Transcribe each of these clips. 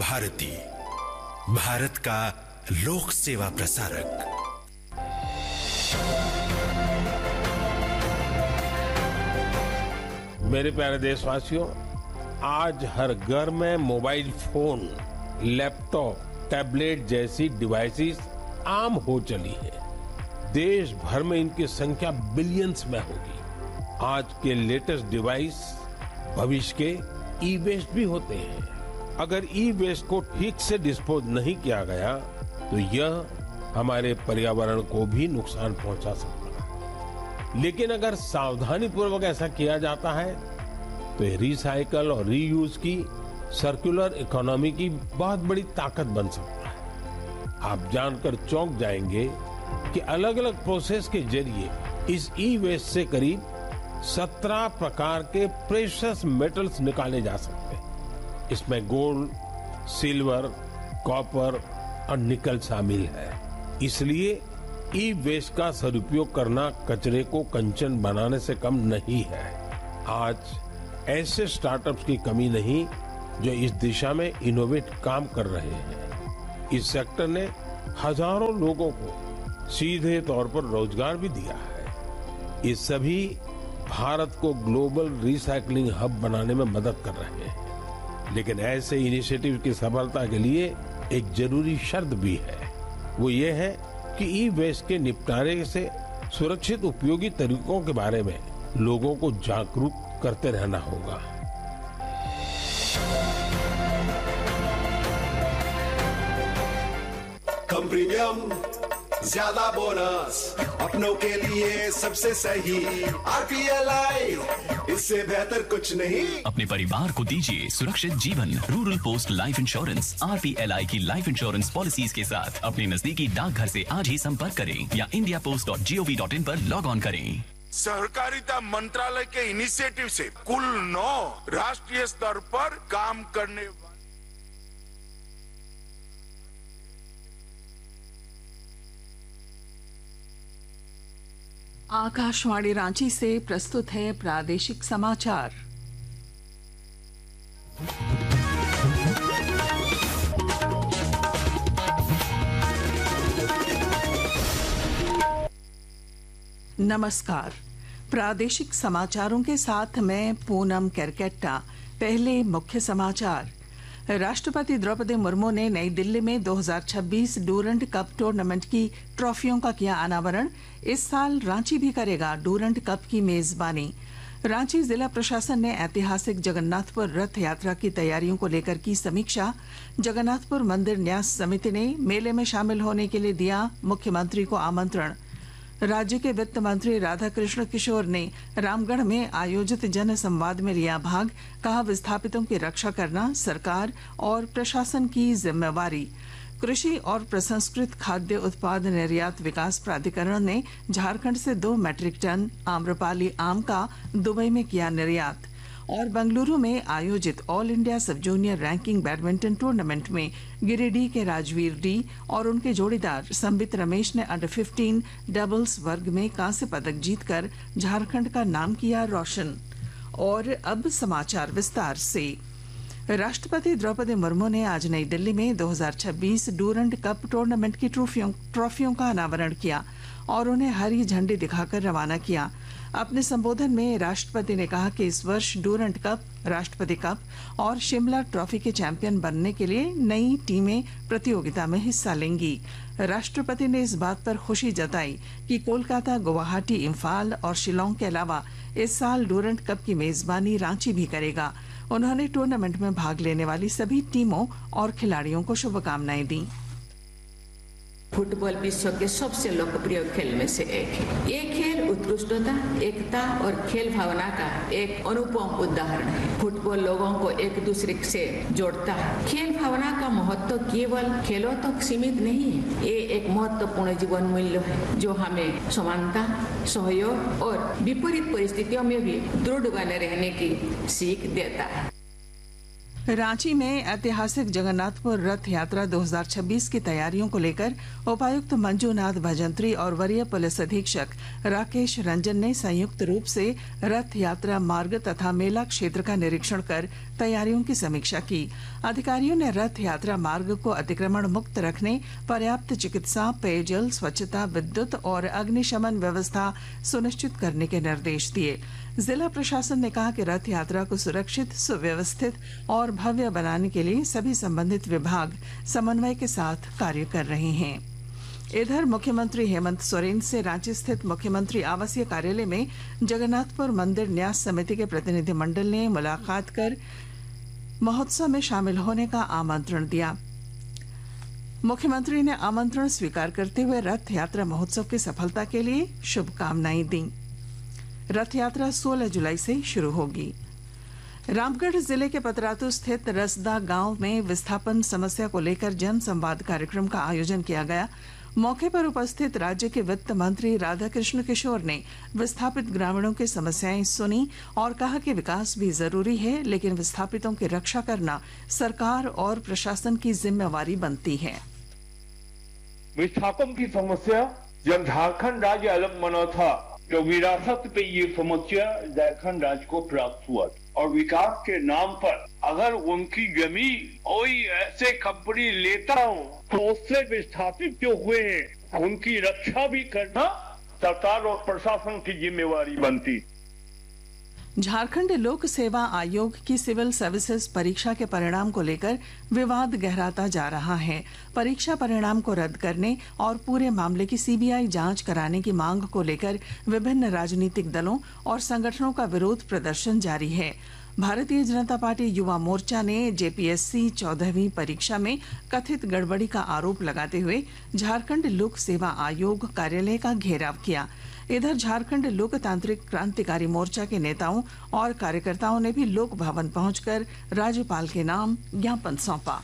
भारती, भारत का लोक सेवा प्रसारक। मेरे प्यारे देशवासियों, आज हर घर में मोबाइल फोन, लैपटॉप, टैबलेट जैसी डिवाइसेस आम हो चली है। देश भर में इनकी संख्या बिलियंस में होगी। आज के लेटेस्ट डिवाइस भविष्य के ई वेस्ट भी होते हैं। अगर ई वेस्ट को ठीक से डिस्पोज नहीं किया गया तो यह हमारे पर्यावरण को भी नुकसान पहुंचा सकता है। लेकिन अगर सावधानी पूर्वक ऐसा किया जाता है तो ये रिसाइकल और रीयूज की सर्कुलर इकोनॉमी की बहुत बड़ी ताकत बन सकता है। आप जानकर चौंक जाएंगे कि अलग अलग प्रोसेस के जरिए इस ई वेस्ट से करीब 17 प्रकार के प्रेशियस मेटल्स निकाले जा सकते हैं। इसमें गोल्ड, सिल्वर, कॉपर और निकल शामिल है। इसलिए ई वेस्ट का सदुपयोग करना कचरे को कंचन बनाने से कम नहीं है। आज ऐसे स्टार्टअप्स की कमी नहीं जो इस दिशा में इनोवेट काम कर रहे हैं। इस सेक्टर ने हजारों लोगों को सीधे तौर पर रोजगार भी दिया है। ये सभी भारत को ग्लोबल रिसाइकलिंग हब बनाने में मदद कर रहे हैं। लेकिन ऐसे इनिशिएटिव की सफलता के लिए एक जरूरी शर्त भी है। वो ये है कि ई वेस्ट के निपटारे से सुरक्षित उपयोगी तरीकों के बारे में लोगों को जागरूक करते रहना होगा। कम प्रीमियम, ज्यादा बोनस, अपनों के लिए सबसे सही RPLI, इससे बेहतर कुछ नहीं। अपने परिवार को दीजिए सुरक्षित जीवन। Rural post life insurance RPLI की लाइफ इंश्योरेंस पॉलिसीज के साथ अपने नजदीकी डाकघर से आज ही संपर्क करें या indiapost.gov.in पर लॉग ऑन करें। सहकारिता मंत्रालय के इनिशिएटिव से कुल 9 राष्ट्रीय स्तर पर काम करने आकाशवाणी रांची से प्रस्तुत है प्रादेशिक समाचार। नमस्कार, प्रादेशिक समाचारों के साथ मैं पूनम केरकेट्टा। पहले मुख्य समाचार। राष्ट्रपति द्रौपदी मुर्मू ने नई दिल्ली में 2026 डूरंड कप टूर्नामेंट की ट्रॉफियों का किया अनावरण। इस साल रांची भी करेगा डूरंड कप की मेजबानी। रांची जिला प्रशासन ने ऐतिहासिक जगन्नाथपुर रथ यात्रा की तैयारियों को लेकर की समीक्षा। जगन्नाथपुर मंदिर न्यास समिति ने मेले में शामिल होने के लिए दिया मुख्यमंत्री को आमंत्रण। राज्य के वित्त मंत्री राधाकृष्ण किशोर ने रामगढ़ में आयोजित जन संवाद में लिया भाग। कहा, विस्थापितों की रक्षा करना सरकार और प्रशासन की जिम्मेवारी। कृषि और प्रसंस्कृत खाद्य उत्पाद निर्यात विकास प्राधिकरण ने झारखंड से 2 मैट्रिक टन आम्रपाली आम का दुबई में किया निर्यात। और बेंगलुरु में आयोजित ऑल इंडिया सब जूनियर रैंकिंग बैडमिंटन टूर्नामेंट में गिरिडीह के राजवीर डी और उनके जोड़ीदार संबित रमेश ने अंडर 15 डबल्स वर्ग में कांस्य पदक जीतकर झारखंड का नाम किया रोशन। और अब समाचार विस्तार से। राष्ट्रपति द्रौपदी मुर्मू ने आज नई दिल्ली में 2026 डूरंड कप टूर्नामेंट की ट्रॉफियों का अनावरण किया और उन्हें हरी झंडी दिखाकर रवाना किया। अपने संबोधन में राष्ट्रपति ने कहा कि इस वर्ष डूरंड कप, राष्ट्रपति कप और शिमला ट्रॉफी के चैंपियन बनने के लिए नई टीमें प्रतियोगिता में हिस्सा लेंगी। राष्ट्रपति ने इस बात पर खुशी जताई कि कोलकाता, गुवाहाटी, इम्फाल और शिलोंग के अलावा इस साल डूरंड कप की मेजबानी रांची भी करेगा। उन्होंने टूर्नामेंट में भाग लेने वाली सभी टीमों और खिलाड़ियों को शुभकामनाएं दी। फुटबॉल विश्व के सबसे लोकप्रिय खेल में से एक है। ये खेल उत्कृष्टता, एकता और खेल भावना का एक अनुपम उदाहरण है। फुटबॉल लोगों को एक दूसरे से जोड़ता है। खेल भावना का महत्व केवल खेलों तक सीमित नहीं है। ये एक महत्वपूर्ण जीवन मूल्य है जो हमें समानता, सहयोग और विपरीत परिस्थितियों में भी दृढ़ बने रहने की सीख देता है। रांची में ऐतिहासिक जगन्नाथपुर रथ यात्रा 2026 की तैयारियों को लेकर उपायुक्त मंजूनाथ भजंत्री और वरीय पुलिस अधीक्षक राकेश रंजन ने संयुक्त रूप से रथ यात्रा मार्ग तथा मेला क्षेत्र का निरीक्षण कर तैयारियों की समीक्षा की। अधिकारियों ने रथ यात्रा मार्ग को अतिक्रमण मुक्त रखने, पर्याप्त चिकित्सा, पेयजल, स्वच्छता, विद्युत और अग्निशमन व्यवस्था सुनिश्चित करने के निर्देश दिए। जिला प्रशासन ने कहा कि रथ यात्रा को सुरक्षित, सुव्यवस्थित और भव्य बनाने के लिए सभी संबंधित विभाग समन्वय के साथ कार्य कर रहे हैं। इधर मुख्यमंत्री हेमंत सोरेन से रांची स्थित मुख्यमंत्री आवासीय कार्यालय में जगन्नाथपुर मंदिर न्यास समिति के प्रतिनिधिमंडल ने मुलाकात कर महोत्सव में शामिल होने का आमंत्रण दिया। मुख्यमंत्री ने आमंत्रण स्वीकार करते हुए रथ यात्रा महोत्सव की सफलता के लिए शुभकामनाएं दी। रथ यात्रा 16 जुलाई से शुरू होगी। रामगढ़ जिले के पतरातू स्थित रसदा गांव में विस्थापन समस्या को लेकर जन संवाद कार्यक्रम का आयोजन किया गया। मौके पर उपस्थित राज्य के वित्त मंत्री राधाकृष्ण किशोर ने विस्थापित ग्रामीणों की समस्याएं सुनी और कहा कि विकास भी जरूरी है, लेकिन विस्थापितों की रक्षा करना सरकार और प्रशासन की जिम्मेवारी बनती है। विस्थापन की समस्या जब झारखंड राज्य अलग बना था तो विरासत पे ये समस्या झारखंड राज्य को प्राप्त हुआ और विकास के नाम पर अगर उनकी जमीन कोई ऐसे कंपनी लेता हो तो उससे विस्थापित जो हुए हैं उनकी रक्षा भी करना सरकार और प्रशासन की जिम्मेवारी बनती। झारखंड लोक सेवा आयोग की सिविल सर्विसेज परीक्षा के परिणाम को लेकर विवाद गहराता जा रहा है। परीक्षा परिणाम को रद्द करने और पूरे मामले की सीबीआई जांच कराने की मांग को लेकर विभिन्न राजनीतिक दलों और संगठनों का विरोध प्रदर्शन जारी है। भारतीय जनता पार्टी युवा मोर्चा ने जेपीएससी 14वीं परीक्षा में कथित गड़बड़ी का आरोप लगाते हुए झारखंड लोक सेवा आयोग कार्यालय का घेराव किया। इधर झारखंड लोकतांत्रिक क्रांतिकारी मोर्चा के नेताओं और कार्यकर्ताओं ने भी लोक भवन पहुंचकर राज्यपाल के नाम ज्ञापन सौंपा।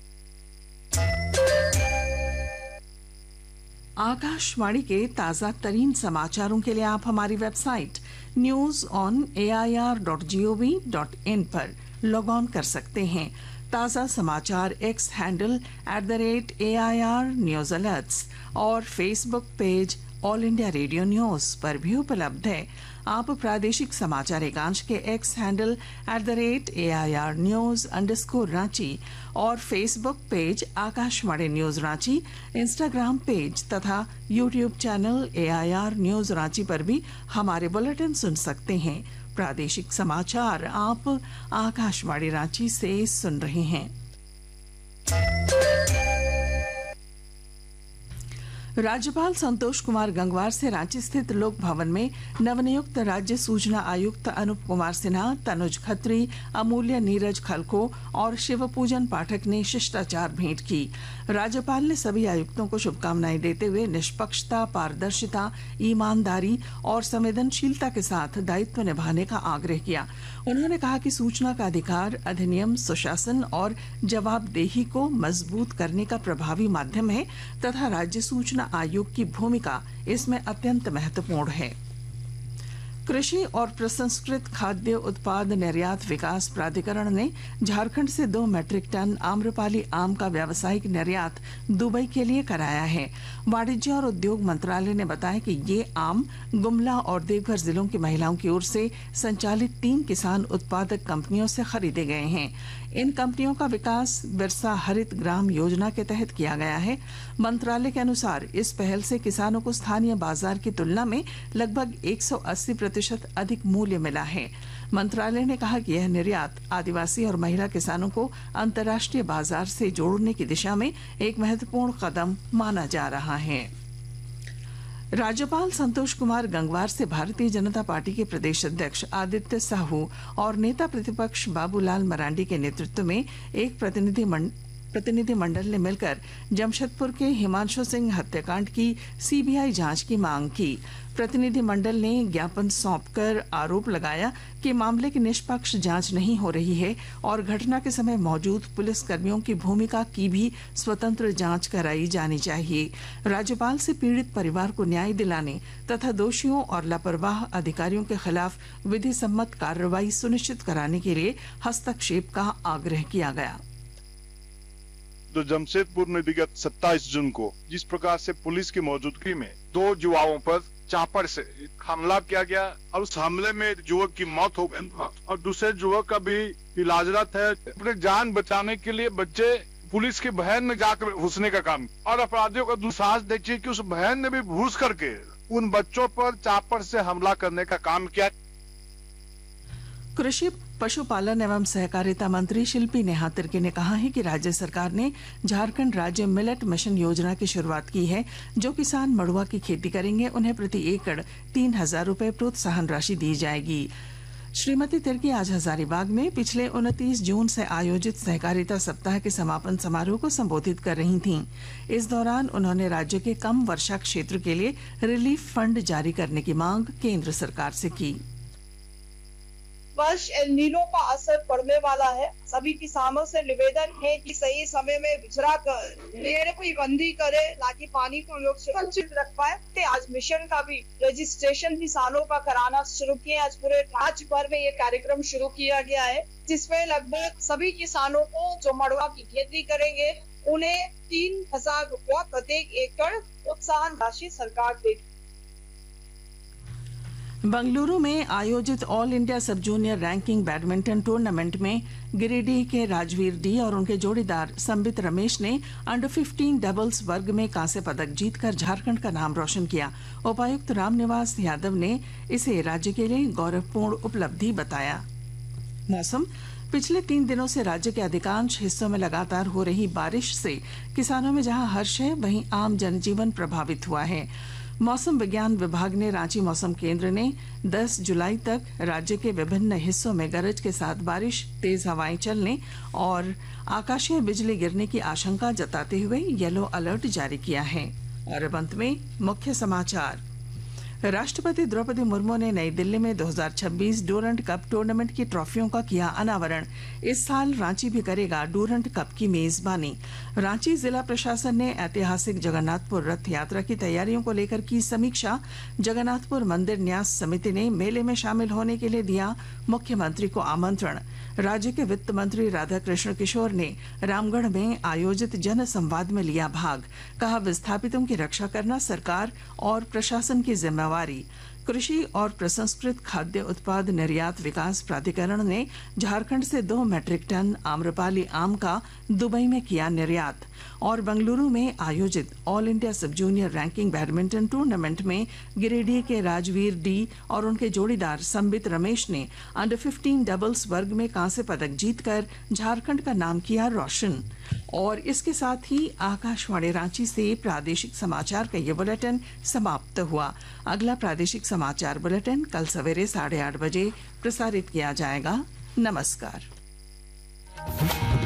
आकाशवाणी के ताजा तरीन समाचारों के लिए आप हमारी वेबसाइट news.on.air.gov.in पर लॉग ऑन कर सकते हैं। ताजा समाचार x handle @AIR news alerts और Facebook page all India radio news पर भी उपलब्ध है। आप प्रादेशिक समाचार एकांश के एक्स हैंडल @AIR news_रांची और Facebook page Akashvani news Ranchi, Instagram page तथा YouTube channel AIR news Ranchi पर भी हमारे बुलेटिन सुन सकते हैं। प्रादेशिक समाचार आप आकाशवाणी रांची से सुन रहे हैं। राज्यपाल संतोष कुमार गंगवार से रांची स्थित लोक भवन में नवनियुक्त राज्य सूचना आयुक्त अनूप कुमार सिन्हा, तनुज खत्री, अमूल्य नीरज खलको और शिवपूजन पाठक ने शिष्टाचार भेंट की। राज्यपाल ने सभी आयुक्तों को शुभकामनाएं देते हुए निष्पक्षता, पारदर्शिता, ईमानदारी और संवेदनशीलता के साथ दायित्व निभाने का आग्रह किया। उन्होंने कहा कि सूचना का अधिकार अधिनियम सुशासन और जवाबदेही को मजबूत करने का प्रभावी माध्यम है तथा राज्य सूचना आयोग की भूमिका इसमें अत्यंत महत्वपूर्ण है। कृषि और प्रसंस्कृत खाद्य उत्पाद निर्यात विकास प्राधिकरण ने झारखंड से 2 मैट्रिक टन आम्रपाली आम का व्यावसायिक निर्यात दुबई के लिए कराया है। वाणिज्य और उद्योग मंत्रालय ने बताया कि ये आम गुमला और देवघर जिलों की महिलाओं की ओर से संचालित 3 किसान उत्पादक कंपनियों से खरीदे गए हैं। इन कंपनियों का विकास बिरसा हरित ग्राम योजना के तहत किया गया है। मंत्रालय के अनुसार इस पहल से किसानों को स्थानीय बाजार की तुलना में लगभग 180% अधिक मूल्य मिला है। मंत्रालय ने कहा कि यह निर्यात आदिवासी और महिला किसानों को अंतर्राष्ट्रीय बाजार से जोड़ने की दिशा में एक महत्वपूर्ण कदम माना जा रहा है। राज्यपाल संतोष कुमार गंगवार से भारतीय जनता पार्टी के प्रदेश अध्यक्ष आदित्य साहू और नेता प्रतिपक्ष बाबूलाल मरांडी के नेतृत्व में एक प्रतिनिधिमंडल ने मिलकर जमशेदपुर के हिमांशु सिंह हत्याकांड की सीबीआई जांच की मांग की। प्रतिनिधिमंडल ने ज्ञापन सौंपकर आरोप लगाया कि मामले की निष्पक्ष जांच नहीं हो रही है और घटना के समय मौजूद पुलिसकर्मियों की भूमिका की भी स्वतंत्र जांच कराई जानी चाहिए। राज्यपाल से पीड़ित परिवार को न्याय दिलाने तथा दोषियों और लापरवाह अधिकारियों के खिलाफ विधि सम्मत कार्रवाई सुनिश्चित कराने के लिए हस्तक्षेप का आग्रह किया गया। तो जमशेदपुर में विगत 27 जून को जिस प्रकार से पुलिस की मौजूदगी में 2 युवाओं पर चापर से हमला किया गया और उस हमले में एक युवक की मौत हो गई और दूसरे युवक का भी इलाजरत है। अपने जान बचाने के लिए बच्चे पुलिस के वैन में जाकर घुसने का काम और अपराधियों का दुस्साहस देखिए कि उस वैन ने भी घुस करके उन बच्चों पर चापर से हमला करने का काम किया। कृषि पशुपालन एवं सहकारिता मंत्री शिल्पी नेहा तिर्की ने कहा है कि राज्य सरकार ने झारखंड राज्य मिलेट मिशन योजना की शुरुआत की है। जो किसान मड़ुआ की खेती करेंगे उन्हें प्रति एकड़ 3,000 रुपए प्रोत्साहन राशि दी जाएगी। श्रीमती तिर्की आज हजारीबाग में पिछले 29 जून से आयोजित सहकारिता सप्ताह के समापन समारोह को संबोधित कर रही थीं। इस दौरान उन्होंने राज्य के कम वर्षा क्षेत्र के लिए रिलीफ फंड जारी करने की मांग केंद्र सरकार से की। वर्ष एल नीनो का असर पड़ने वाला है। सभी किसानों से निवेदन है कि सही समय में बिछड़ा कर पेड़ को बंदी करे ताकि पानी को लोग सुरक्षित रख पाए। आज मिशन का भी रजिस्ट्रेशन किसानों का कराना शुरू किया। आज पूरे राज्य भर में ये कार्यक्रम शुरू किया गया है जिसमें लगभग सभी किसानों को जो मड़ुआ की खेती करेंगे उन्हें 3,000 रुपया प्रत्येक एकड़ प्रोत्साहन राशि सरकार देगी। बंगलुरु में आयोजित ऑल इंडिया सब जूनियर रैंकिंग बैडमिंटन टूर्नामेंट में गिरिडीह के राजवीर डी और उनके जोड़ीदार संबित रमेश ने अंडर 15 डबल्स वर्ग में कांस्य पदक जीतकर झारखंड का नाम रोशन किया। उपायुक्त रामनिवास यादव ने इसे राज्य के लिए गौरवपूर्ण उपलब्धि बताया। मौसम पिछले 3 दिनों से राज्य के अधिकांश हिस्सों में लगातार हो रही बारिश से किसानों में जहां हर्ष है वहीं आम जनजीवन प्रभावित हुआ है। मौसम विज्ञान विभाग ने रांची मौसम केंद्र ने 10 जुलाई तक राज्य के विभिन्न हिस्सों में गरज के साथ बारिश, तेज हवाएं चलने और आकाशीय बिजली गिरने की आशंका जताते हुए येलो अलर्ट जारी किया है। और अब अंत में मुख्य समाचार। राष्ट्रपति द्रौपदी मुर्मू ने नई दिल्ली में 2026 डूरंट कप टूर्नामेंट की ट्रॉफियों का किया अनावरण। इस साल रांची भी करेगा डूरंट कप की मेजबानी। रांची जिला प्रशासन ने ऐतिहासिक जगन्नाथपुर रथ यात्रा की तैयारियों को लेकर की समीक्षा। जगन्नाथपुर मंदिर न्यास समिति ने मेले में शामिल होने के लिए दिया मुख्यमंत्री को आमंत्रण। राज्य के वित्त मंत्री राधाकृष्ण किशोर ने रामगढ़ में आयोजित जन संवाद में लिया भाग। कहा, विस्थापितों की रक्षा करना सरकार और प्रशासन की जिम्मेवारी। कृषि और प्रसंस्कृत खाद्य उत्पाद निर्यात विकास प्राधिकरण ने झारखंड से 2 मैट्रिक टन आम्रपाली आम का दुबई में किया निर्यात। और बेंगलुरु में आयोजित ऑल इंडिया सब जूनियर रैंकिंग बैडमिंटन टूर्नामेंट में गिरिडीह के राजवीर डी और उनके जोड़ीदार संबित रमेश ने अंडर 15 डबल्स वर्ग में कांस्य पदक जीतकर झारखंड का नाम किया रोशन। और इसके साथ ही आकाशवाणी रांची से प्रादेशिक समाचार का ये बुलेटिन समाप्त हुआ। अगला प्रादेशिक समाचार बुलेटिन कल सवेरे 8:30 बजे प्रसारित किया जाएगा। नमस्कार।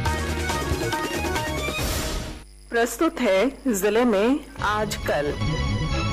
प्रस्तुत है जिले में आज कल।